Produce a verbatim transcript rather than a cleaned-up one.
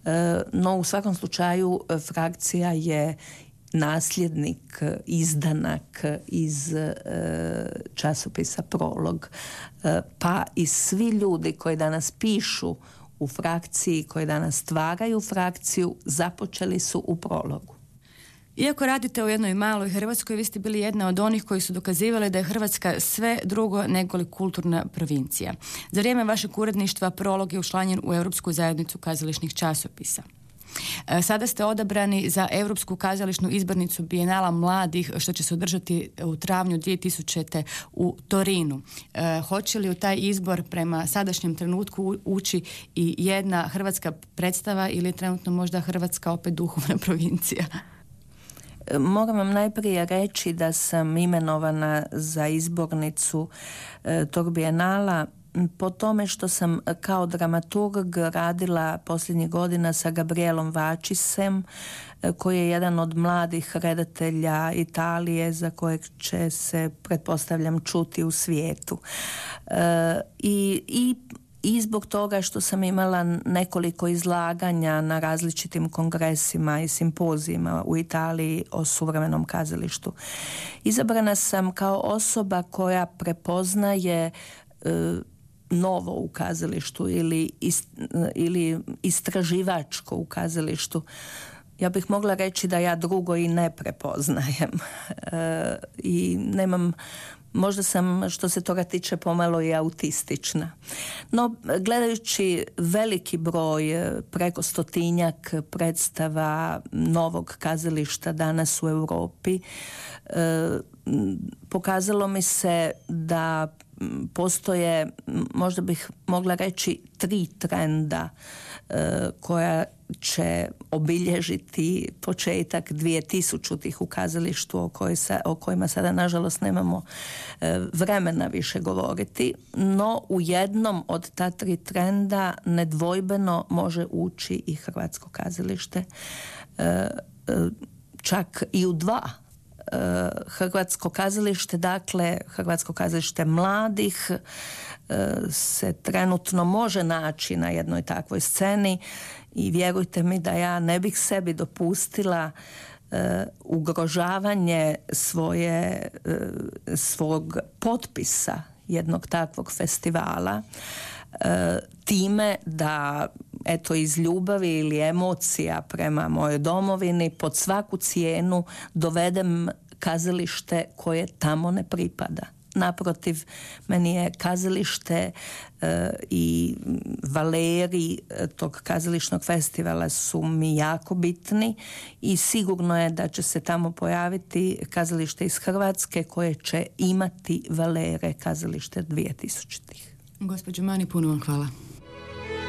No u svakom slučaju frakcija je nasljednik, izdanak iz e, časopisa Prolog, e, pa i svi ljudi koji danas pišu u frakciji, koji danas stvaraju frakciju, započeli su u Prologu. Iako radite u jednoj maloj Hrvatskoj, vi ste bili jedna od onih koji su dokazivali da je Hrvatska sve drugo nego li kulturna provincija. Za vrijeme vašeg uredništva Prolog je učlanjen u Europsku zajednicu kazališnih časopisa. Sada ste odabrani za Europsku kazališnu izbornicu Bijenala mladih, što će se održati u travnju dvije tisućite. u Torinu. E, hoće li u taj izbor prema sadašnjem trenutku ući i jedna hrvatska predstava ili je trenutno možda Hrvatska opet duhovna provincija? Moram vam najprije reći da sam imenovana za izbornicu e, tog Bijenala po tome što sam kao dramaturg radila posljednjih godina sa Gabrielom Vačisem, koji je jedan od mladih redatelja Italije za kojeg će se, pretpostavljam, čuti u svijetu. E, i, i I zbog toga što sam imala nekoliko izlaganja na različitim kongresima i simpozijima u Italiji o suvremenom kazalištu. Izabrana sam kao osoba koja prepoznaje e, novo u kazalištu ili, ist, ili istraživačko u kazalištu. Ja bih mogla reći da ja drugo i ne prepoznajem. E, I nemam, možda sam što se toga tiče pomalo i autistična. No, gledajući veliki broj, preko stotinjak predstava novog kazališta danas u Europi, e, pokazalo mi se da postoje, možda bih mogla reći, tri trenda e, koja će obilježiti početak dvije tisućitih u kazalištu o, koj sa, o kojima sada nažalost nemamo e, vremena više govoriti, no u jednom od ta tri trenda nedvojbeno može ući i hrvatsko kazalište, e, e, čak i u dva. Hrvatsko kazalište, dakle Hrvatsko kazalište mladih se trenutno može naći na jednoj takvoj sceni i vjerujte mi da ja ne bih sebi dopustila ugrožavanje svoje, svog potpisa jednog takvog festivala time da eto iz ljubavi ili emocija prema mojoj domovini pod svaku cijenu dovedem kazalište koje tamo ne pripada. Naprotiv, meni je kazalište e, i valeri tog kazališnog festivala su mi jako bitni i sigurno je da će se tamo pojaviti kazalište iz Hrvatske koje će imati valere kazalište dvije tisućitih. Gospođo Mani, puno vam hvala.